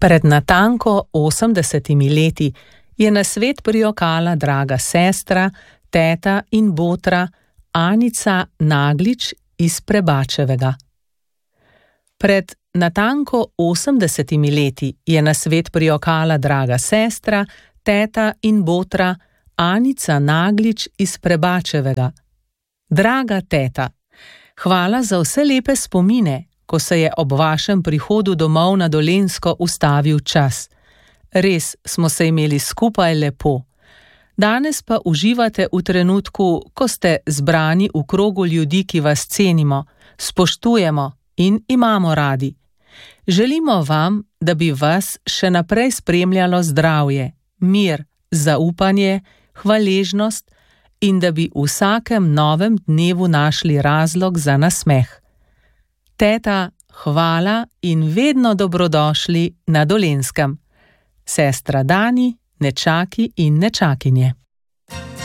Pred natanko 80 leti je na svet prijokala draga sestra, teta in botra Anica Naglič iz Prebačevega. Pred natanko 80 leti je na svet prijokala draga sestra, teta in botra Anica Naglič iz Prebačevega. Draga teta, hvala za vse lepe spomine, ko se je ob vašem prihodu domov na Dolenjsko ustavil čas. Res smo se imeli skupaj lepo. Danes pa uživate v trenutku, ko ste zbrani v krogu ljudi, ki vas cenimo, spoštujemo in imamo radi. Želimo vam, da bi vas še naprej spremljalo zdravje, mir, zaupanje, hvaležnost in da bi v vsakem novem dnevu našli razlog za nasmeh. Teta, hvala in vedno dobrodošli na Dolenjskem. Sestra Dani, nečaki in nečakinje.